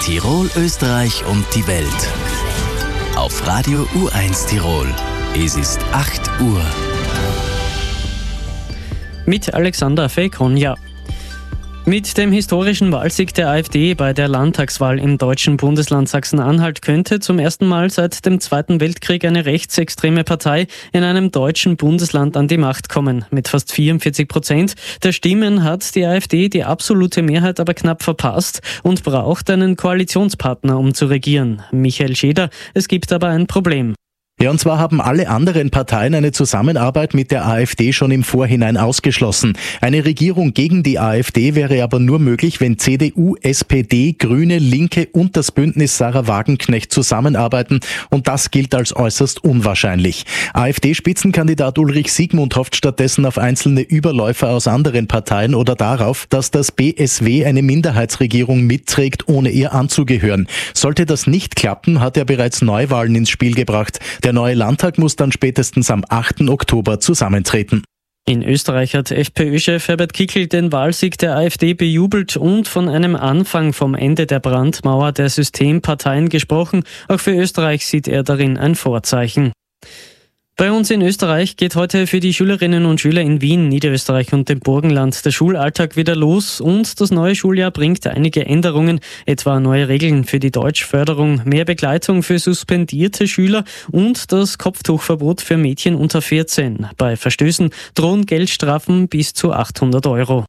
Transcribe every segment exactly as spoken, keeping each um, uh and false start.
Tirol, Österreich und die Welt. Auf Radio U eins Tirol. Es ist acht Uhr. Mit Alexander Fekonja. Mit dem historischen Wahlsieg der AfD bei der Landtagswahl im deutschen Bundesland Sachsen-Anhalt könnte zum ersten Mal seit dem Zweiten Weltkrieg eine rechtsextreme Partei in einem deutschen Bundesland an die Macht kommen. Mit fast vierundvierzig Prozent der Stimmen hat die AfD die absolute Mehrheit aber knapp verpasst und braucht einen Koalitionspartner, um zu regieren. Michael Scheder, es gibt aber ein Problem. Ja, und zwar haben alle anderen Parteien eine Zusammenarbeit mit der AfD schon im Vorhinein ausgeschlossen. Eine Regierung gegen die AfD wäre aber nur möglich, wenn C D U, S P D, Grüne, Linke und das Bündnis Sarah Wagenknecht zusammenarbeiten, und das gilt als äußerst unwahrscheinlich. AfD-Spitzenkandidat Ulrich Siegmund hofft stattdessen auf einzelne Überläufer aus anderen Parteien oder darauf, dass das B S W eine Minderheitsregierung mitträgt, ohne ihr anzugehören. Sollte das nicht klappen, hat er bereits Neuwahlen ins Spiel gebracht. Der neue Landtag muss dann spätestens am achten Oktober zusammentreten. In Österreich hat FPÖ-Chef Herbert Kickl den Wahlsieg der AfD bejubelt und von einem Anfang vom Ende der Brandmauer der Systemparteien gesprochen. Auch für Österreich sieht er darin ein Vorzeichen. Bei uns in Österreich geht heute für die Schülerinnen und Schüler in Wien, Niederösterreich und dem Burgenland der Schulalltag wieder los, und das neue Schuljahr bringt einige Änderungen, etwa neue Regeln für die Deutschförderung, mehr Begleitung für suspendierte Schüler und das Kopftuchverbot für Mädchen unter vierzehn. Bei Verstößen drohen Geldstrafen bis zu achthundert Euro.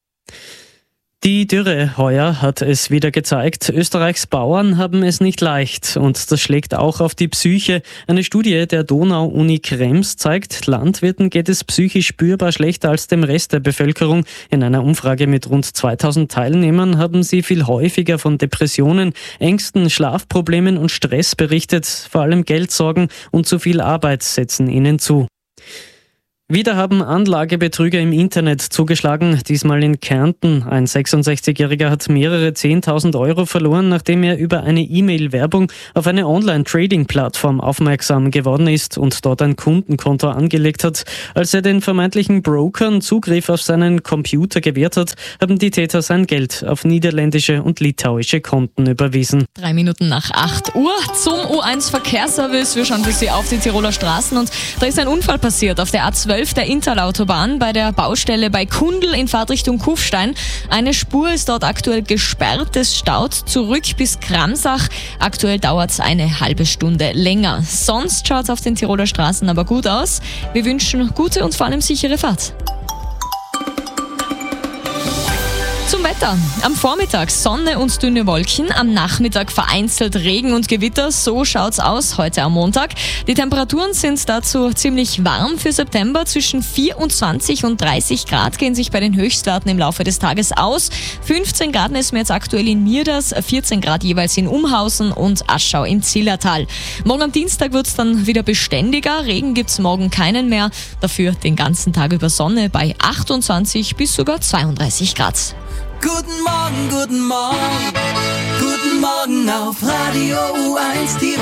Die Dürre heuer hat es wieder gezeigt. Österreichs Bauern haben es nicht leicht, und das schlägt auch auf die Psyche. Eine Studie der Donau-Uni Krems zeigt, Landwirten geht es psychisch spürbar schlechter als dem Rest der Bevölkerung. In einer Umfrage mit rund zweitausend Teilnehmern haben sie viel häufiger von Depressionen, Ängsten, Schlafproblemen und Stress berichtet. Vor allem Geldsorgen und zu viel Arbeit setzen ihnen zu. Wieder haben Anlagebetrüger im Internet zugeschlagen, diesmal in Kärnten. Ein sechsundsechzigjähriger hat mehrere zehntausend Euro verloren, nachdem er über eine E-Mail-Werbung auf eine Online-Trading-Plattform aufmerksam geworden ist und dort ein Kundenkonto angelegt hat. Als er den vermeintlichen Brokern Zugriff auf seinen Computer gewährt hat, haben die Täter sein Geld auf niederländische und litauische Konten überwiesen. Drei Minuten nach acht Uhr zum U eins Verkehrsservice. Wir schauen für Sie auf die Tiroler Straßen, und da ist ein Unfall passiert auf der A zwölf der Interlautobahn bei der Baustelle bei Kundl in Fahrtrichtung Kufstein. Eine Spur ist dort aktuell gesperrt, es staut zurück bis Kramsach. Aktuell dauert es eine halbe Stunde länger. Sonst schaut es auf den Tiroler Straßen aber gut aus. Wir wünschen gute und vor allem sichere Fahrt. Zum Wetter. Am Vormittag Sonne und dünne Wolken, am Nachmittag vereinzelt Regen und Gewitter. So schaut's aus heute am Montag. Die Temperaturen sind dazu ziemlich warm für September. Zwischen vierundzwanzig und dreißig Grad gehen sich bei den Höchstwerten im Laufe des Tages aus. fünfzehn Grad ist mir jetzt aktuell in Mierders, vierzehn Grad jeweils in Umhausen und Aschau im Zillertal. Morgen am Dienstag wird's dann wieder beständiger. Regen gibt's morgen keinen mehr. Dafür den ganzen Tag über Sonne bei achtundzwanzig bis sogar zweiunddreißig Grad. Guten Morgen, guten Morgen, guten Morgen auf Radio U eins Tirol.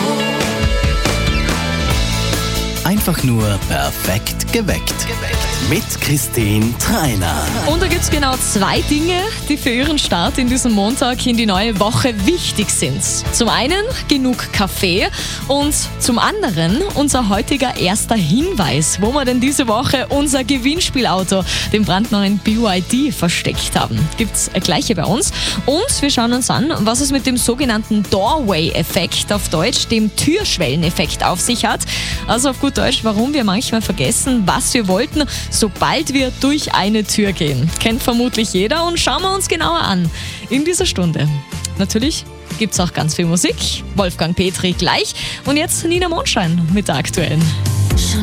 Einfach nur perfekt geweckt. Mit Christine Treiner. Und da gibt's genau zwei Dinge, die für Ihren Start in diesem Montag in die neue Woche wichtig sind. Zum einen genug Kaffee und zum anderen unser heutiger erster Hinweis, wo wir denn diese Woche unser Gewinnspielauto, den brandneuen B Y D, versteckt haben. Gibt's gleich hier bei uns. Und wir schauen uns an, was es mit dem sogenannten Doorway-Effekt, auf Deutsch dem Türschwelleneffekt, auf sich hat. Also auf gut Deutsch, warum wir manchmal vergessen, was wir wollten, sobald wir durch eine Tür gehen. Kennt vermutlich jeder, und schauen wir uns genauer an in dieser Stunde. Natürlich gibt's auch ganz viel Musik. Wolfgang Petri gleich. Und jetzt Nina Mondschein mit der aktuellen.